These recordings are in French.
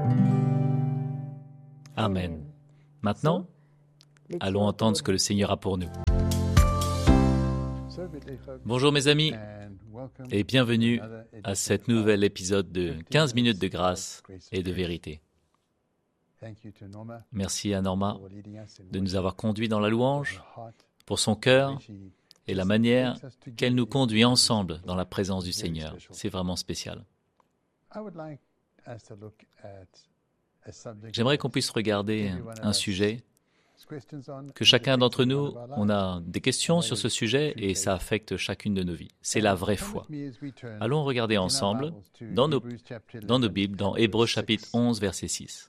Amen. Maintenant, allons entendre ce que le Seigneur a pour nous. Bonjour mes amis et bienvenue à cet nouvel épisode de 15 minutes de grâce et de vérité. Merci à Norma de nous avoir conduits dans la louange, pour son cœur et la manière qu'elle nous conduit ensemble dans la présence du Seigneur. C'est vraiment spécial. J'aimerais qu'on puisse regarder un sujet, que chacun d'entre nous, on a des questions sur ce sujet et ça affecte chacune de nos vies. C'est la vraie foi. Allons regarder ensemble dans nos Bibles, dans Hébreux chapitre 11, verset 6.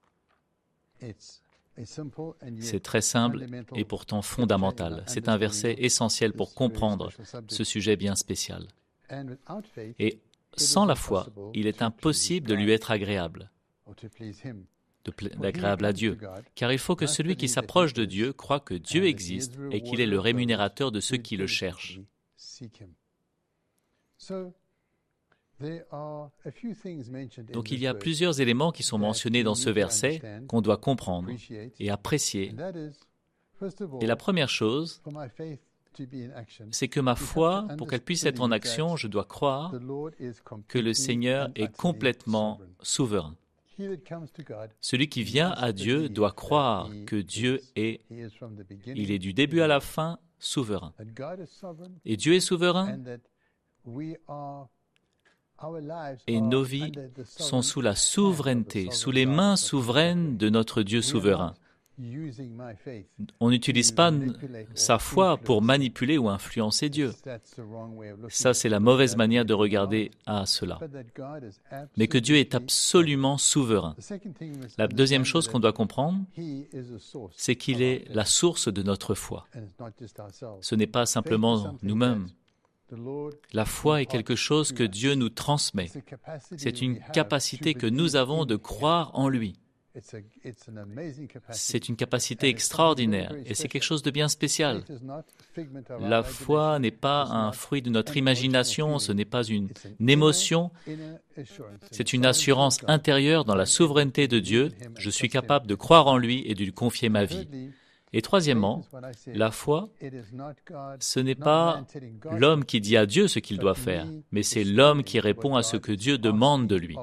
C'est très simple et pourtant fondamental. C'est un verset essentiel pour comprendre ce sujet bien spécial. Et sans la foi, il est impossible de lui être agréable. D'agréable à Dieu, car il faut que celui qui s'approche de Dieu croit que Dieu existe et qu'il est le rémunérateur de ceux qui le cherchent. Donc il y a plusieurs éléments qui sont mentionnés dans ce verset qu'on doit comprendre et apprécier. Et la première chose, c'est que ma foi, pour qu'elle puisse être en action, je dois croire que le Seigneur est complètement souverain. Celui qui vient à Dieu doit croire que Dieu est, il est du début à la fin, souverain. Et Dieu est souverain, et nos vies sont sous la souveraineté, sous les mains souveraines de notre Dieu souverain. On n'utilise pas sa foi pour manipuler ou influencer Dieu. Ça, c'est la mauvaise manière de regarder à cela. Mais que Dieu est absolument souverain. La deuxième chose qu'on doit comprendre, c'est qu'il est la source de notre foi. Ce n'est pas simplement nous-mêmes. La foi est quelque chose que Dieu nous transmet. C'est une capacité que nous avons de croire en lui. C'est une capacité extraordinaire et c'est quelque chose de bien spécial. La foi n'est pas un fruit de notre imagination, ce n'est pas une émotion, c'est une assurance intérieure dans la souveraineté de Dieu. Je suis capable de croire en lui et de lui confier ma vie. Et troisièmement, la foi, ce n'est pas l'homme qui dit à Dieu ce qu'il doit faire, mais c'est l'homme qui répond à ce que Dieu demande de lui.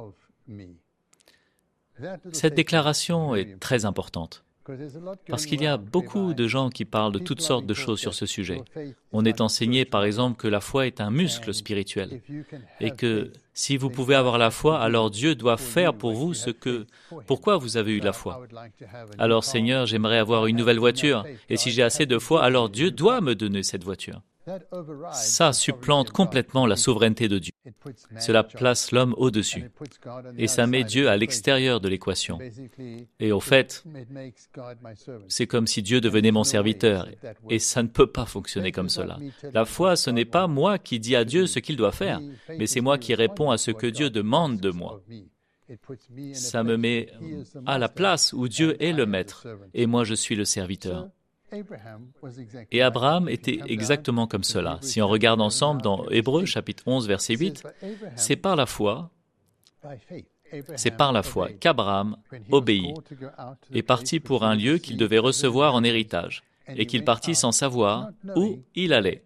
Cette déclaration est très importante, parce qu'il y a beaucoup de gens qui parlent de toutes sortes de choses sur ce sujet. On est enseigné, par exemple, que la foi est un muscle spirituel, et que si vous pouvez avoir la foi, alors Dieu doit faire pour vous pourquoi vous avez eu la foi. Alors Seigneur, j'aimerais avoir une nouvelle voiture, et si j'ai assez de foi, alors Dieu doit me donner cette voiture. Ça supplante complètement la souveraineté de Dieu. Cela place l'homme au-dessus. Et ça met Dieu à l'extérieur de l'équation. Et au fait, c'est comme si Dieu devenait mon serviteur. Et ça ne peut pas fonctionner comme cela. La foi, ce n'est pas moi qui dis à Dieu ce qu'il doit faire, mais c'est moi qui réponds à ce que Dieu demande de moi. Ça me met à la place où Dieu est le maître, et moi je suis le serviteur. Et Abraham était exactement comme cela. Si on regarde ensemble dans Hébreux chapitre 11 verset 8, c'est par la foi qu'Abraham obéit et partit pour un lieu qu'il devait recevoir en héritage et qu'il partit sans savoir où il allait.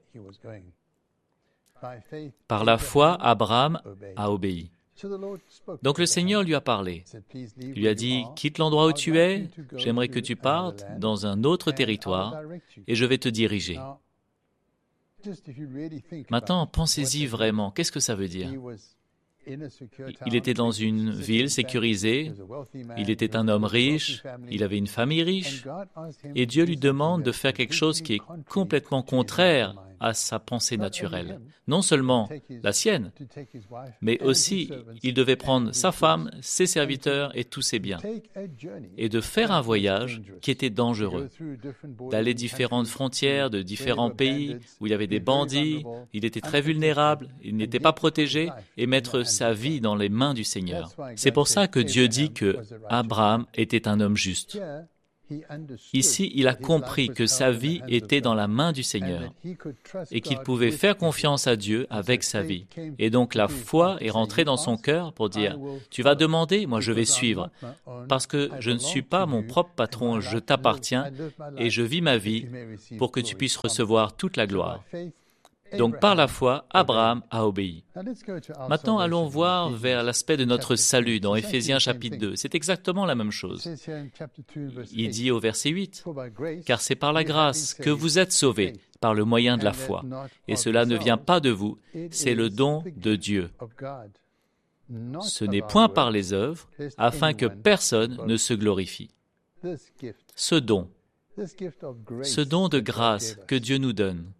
Par la foi, Abraham a obéi. Donc le Seigneur lui a parlé. Il lui a dit, « Quitte l'endroit où tu es, j'aimerais que tu partes dans un autre territoire et je vais te diriger. » Maintenant, pensez-y vraiment. Qu'est-ce que ça veut dire ? Il était dans une ville sécurisée, il était un homme riche, il avait une famille riche, et Dieu lui demande de faire quelque chose qui est complètement contraire à sa pensée naturelle. Non seulement la sienne, mais aussi il devait prendre sa femme, ses serviteurs et tous ses biens, et de faire un voyage qui était dangereux, d'aller différentes frontières de différents pays où il y avait des bandits, il était très vulnérable, il n'était pas protégé, et mettre sa vie dans les mains du Seigneur. C'est pour ça que Dieu dit que Abraham était un homme juste. Ici, il a compris que sa vie était dans la main du Seigneur et qu'il pouvait faire confiance à Dieu avec sa vie. Et donc la foi est rentrée dans son cœur pour dire « Tu vas demander, moi je vais suivre, parce que je ne suis pas mon propre patron, je t'appartiens et je vis ma vie pour que tu puisses recevoir toute la gloire. » Donc par la foi, Abraham a obéi. Maintenant, allons voir vers l'aspect de notre salut dans Éphésiens chapitre 2. C'est exactement la même chose. Il dit au verset 8, « Car c'est par la grâce que vous êtes sauvés, par le moyen de la foi. Et cela ne vient pas de vous, c'est le don de Dieu. Ce n'est point par les œuvres, afin que personne ne se glorifie. » Ce don de grâce que Dieu nous donne,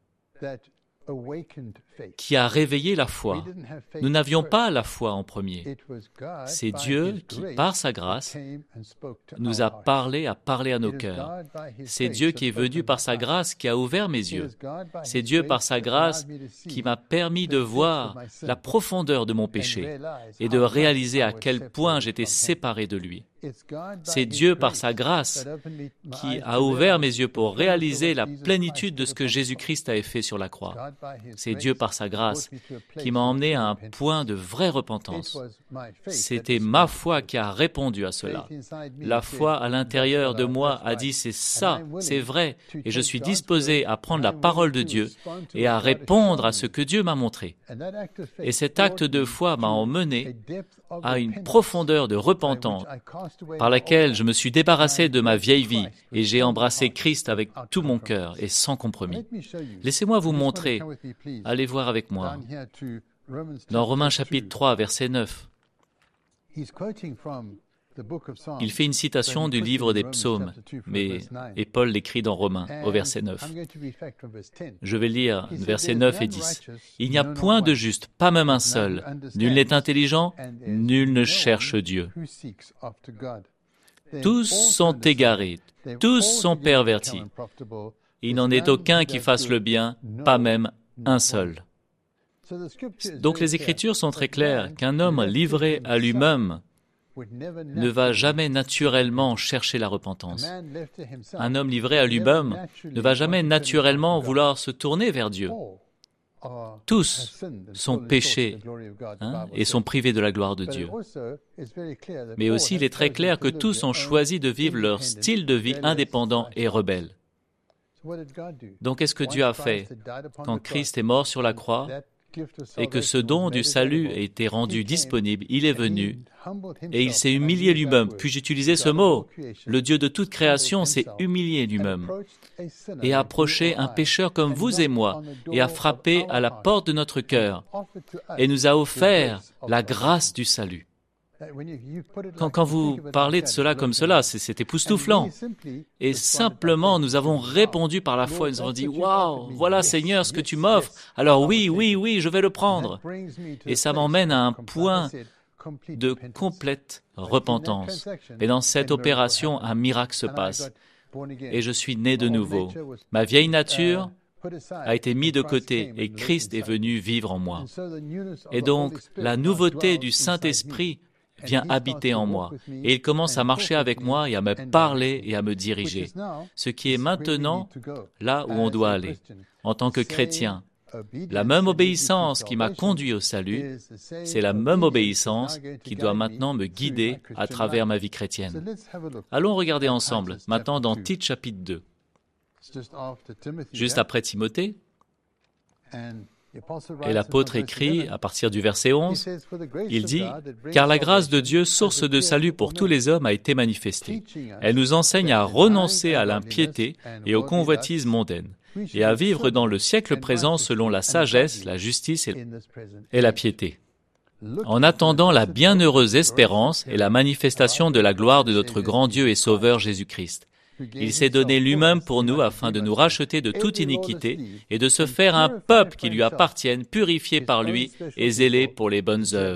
qui a réveillé la foi. Nous n'avions pas la foi en premier. C'est Dieu qui, par sa grâce, nous a parlé à nos cœurs. C'est Dieu qui est venu par sa grâce, qui a ouvert mes yeux. C'est Dieu par sa grâce qui m'a permis de voir la profondeur de mon péché et de réaliser à quel point j'étais séparé de lui. C'est Dieu par sa grâce qui a ouvert mes yeux pour réaliser la plénitude de ce que Jésus-Christ avait fait sur la croix. C'est Dieu par sa grâce qui m'a emmené à un point de vraie repentance. C'était ma foi qui a répondu à cela. La foi à l'intérieur de moi a dit c'est ça, c'est vrai, et je suis disposé à prendre la parole de Dieu et à répondre à ce que Dieu m'a montré. Et cet acte de foi m'a emmené à une profondeur de repentance par laquelle je me suis débarrassé de ma vieille vie et j'ai embrassé Christ avec tout mon cœur et sans compromis. Laissez-moi vous montrer. Allez voir avec moi. Dans Romains chapitre 3, verset 9, il fait une citation du livre des psaumes, et Paul l'écrit dans Romains, au verset 9. Je vais lire verset 9 et 10. « Il n'y a point de juste, pas même un seul. Nul n'est intelligent, nul ne cherche Dieu. Tous sont égarés, tous sont pervertis. Il n'en est aucun qui fasse le bien, pas même un seul. » Donc les Écritures sont très claires qu'un homme livré à lui-même ne va jamais naturellement chercher la repentance. Un homme livré à lui-même ne va jamais naturellement vouloir se tourner vers Dieu. Tous sont péchés et sont privés de la gloire de Dieu. Mais aussi, il est très clair que tous ont choisi de vivre leur style de vie indépendant et rebelle. Donc, qu'est-ce que Dieu a fait? Quand Christ est mort sur la croix et que ce don du salut a été rendu disponible, il est venu et il s'est humilié lui-même. Puis-je utiliser ce mot? Le Dieu de toute création s'est humilié lui-même et a approché un pécheur comme vous et moi et a frappé à la porte de notre cœur et nous a offert la grâce du salut. Quand vous parlez de cela comme cela, c'est époustouflant. Et simplement, nous avons répondu par la foi. Nous avons dit, « Waouh, voilà Seigneur ce que tu m'offres. Alors oui, je vais le prendre. » Et ça m'emmène à un point de complète repentance. Et dans cette opération, un miracle se passe. Et je suis né de nouveau. Ma vieille nature a été mise de côté et Christ est venu vivre en moi. Et donc, la nouveauté du Saint-Esprit vient habiter en moi. Et il commence à marcher avec moi et à me parler et à me diriger. Ce qui est maintenant là où on doit aller. En tant que chrétien, la même obéissance qui m'a conduit au salut, c'est la même obéissance qui doit maintenant me guider à travers ma vie chrétienne. Allons regarder ensemble, maintenant dans Tite chapitre 2. Juste après Timothée, et l'apôtre écrit, à partir du verset 11, il dit « Car la grâce de Dieu, source de salut pour tous les hommes, a été manifestée. Elle nous enseigne à renoncer à l'impiété et aux convoitises mondaines, et à vivre dans le siècle présent selon la sagesse, la justice et la piété, en attendant la bienheureuse espérance et la manifestation de la gloire de notre grand Dieu et Sauveur Jésus-Christ. Il s'est donné lui-même pour nous afin de nous racheter de toute iniquité et de se faire un peuple qui lui appartienne, purifié par lui et zélé pour les bonnes œuvres. »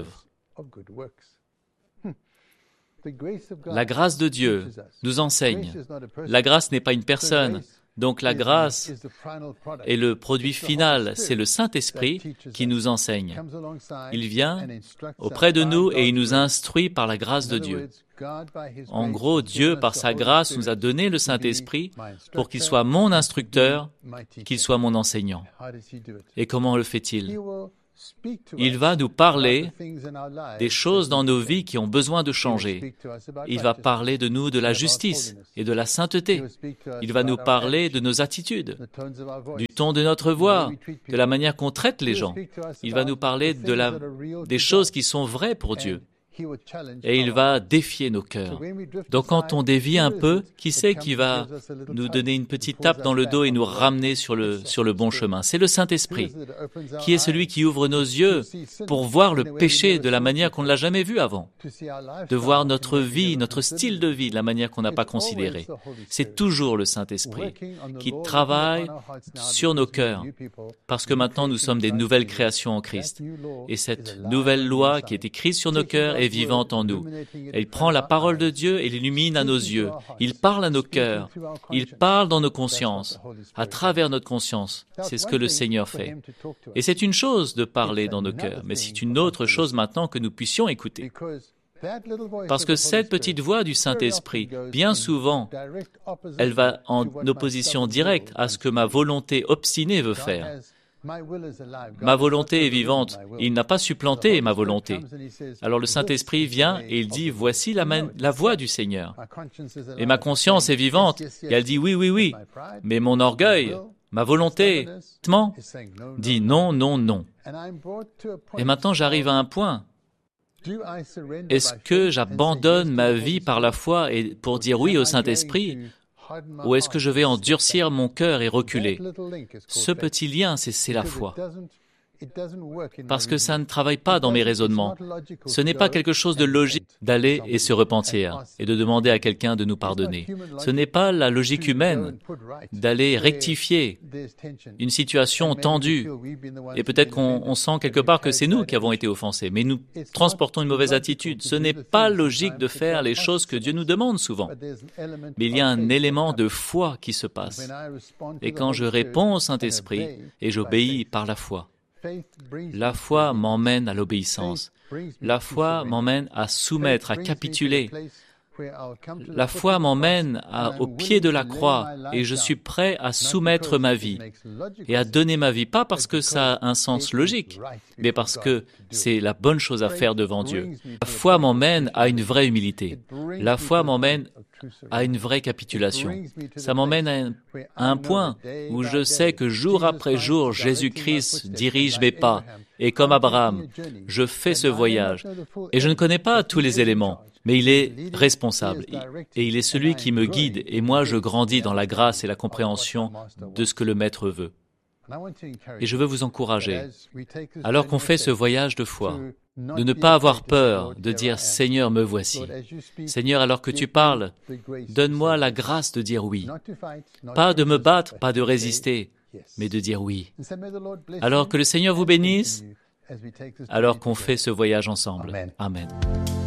La grâce de Dieu nous enseigne. La grâce n'est pas une personne. Donc la grâce est le produit final, c'est le Saint-Esprit qui nous enseigne. Il vient auprès de nous et il nous instruit par la grâce de Dieu. En gros, Dieu, par sa grâce, nous a donné le Saint-Esprit pour qu'il soit mon instructeur, qu'il soit mon enseignant. Et comment le fait-il? Il va nous parler des choses dans nos vies qui ont besoin de changer. Il va parler de nous de la justice et de la sainteté. Il va nous parler de nos attitudes, du ton de notre voix, de la manière qu'on traite les gens. Il va nous parler des choses qui sont vraies pour Dieu. Et il va défier nos cœurs. Donc quand on dévie un peu, qui c'est qui va nous donner une petite tape dans le dos et nous ramener sur le bon chemin? C'est le Saint-Esprit, qui est celui qui ouvre nos yeux pour voir le péché de la manière qu'on ne l'a jamais vu avant, de voir notre vie, notre style de vie de la manière qu'on n'a pas considéré. C'est toujours le Saint-Esprit qui travaille sur nos cœurs, parce que maintenant nous sommes des nouvelles créations en Christ. Et cette nouvelle loi qui est écrite sur nos cœurs est vivante en nous. Elle prend la parole de Dieu et l'illumine à nos yeux. Il parle à nos cœurs. Il parle dans nos consciences, à travers notre conscience. C'est ce que le Seigneur fait. Et c'est une chose de parler dans nos cœurs, mais c'est une autre chose maintenant que nous puissions écouter. Parce que cette petite voix du Saint-Esprit, bien souvent, elle va en opposition directe à ce que ma volonté obstinée veut faire. Ma volonté est vivante. Il n'a pas supplanté ma volonté. Alors le Saint-Esprit vient et il dit, voici la voix du Seigneur. Et ma conscience est vivante et elle dit oui, oui, oui. Mais mon orgueil, ma volonté, dit non, non, non. Et maintenant j'arrive à un point. Est-ce que j'abandonne ma vie par la foi et pour dire oui au Saint-Esprit? Ou est-ce que je vais endurcir mon cœur et reculer? Ce petit lien, c'est la foi. Parce que ça ne travaille pas dans mes raisonnements. Ce n'est pas quelque chose de logique d'aller et se repentir et de demander à quelqu'un de nous pardonner. Ce n'est pas la logique humaine d'aller rectifier une situation tendue. Et peut-être qu'on sent quelque part que c'est nous qui avons été offensés, mais nous transportons une mauvaise attitude. Ce n'est pas logique de faire les choses que Dieu nous demande souvent. Mais il y a un élément de foi qui se passe. Et quand je réponds au Saint-Esprit et j'obéis par la foi, la foi m'emmène à l'obéissance. La foi m'emmène à soumettre, à capituler. La foi m'emmène au pied de la croix et je suis prêt à soumettre ma vie et à donner ma vie, pas parce que ça a un sens logique, mais parce que c'est la bonne chose à faire devant Dieu. La foi m'emmène à une vraie humilité. La foi m'emmène à une vraie capitulation. Ça m'emmène à un point où je sais que jour après jour, Jésus-Christ dirige mes pas. Et comme Abraham, je fais ce voyage. Et je ne connais pas tous les éléments, mais il est responsable. Et il est celui qui me guide. Et moi, je grandis dans la grâce et la compréhension de ce que le Maître veut. Et je veux vous encourager, alors qu'on fait ce voyage de foi, de ne pas avoir peur, de dire « Seigneur, me voici ». Seigneur, alors que tu parles, donne-moi la grâce de dire oui. Pas de me battre, pas de résister, mais de dire oui. Alors que le Seigneur vous bénisse, alors qu'on fait ce voyage ensemble. Amen.